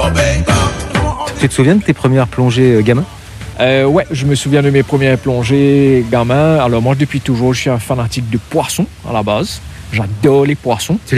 Tu te souviens de tes premières plongées gamin? Ouais, je me souviens de mes premières plongées gamin. Alors moi, depuis toujours, je suis un fanatique de poissons à la base. J'adore les poissons.